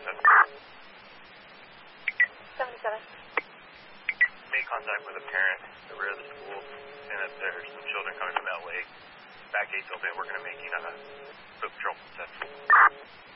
7. 77. Made contact with a parent at the rear of the school, saying that there's some children coming from that lake. Back gate's open. We're going to make foot patrol successful.